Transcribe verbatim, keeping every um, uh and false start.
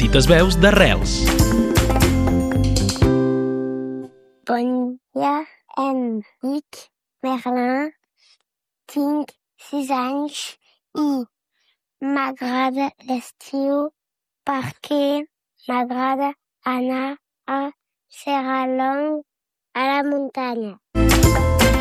petites veus d'arrels. Bon dia, em dic Merlin, tinc sis anys i m'agrada l'estiu perquè m'agrada anar a Serralong, a la muntanya.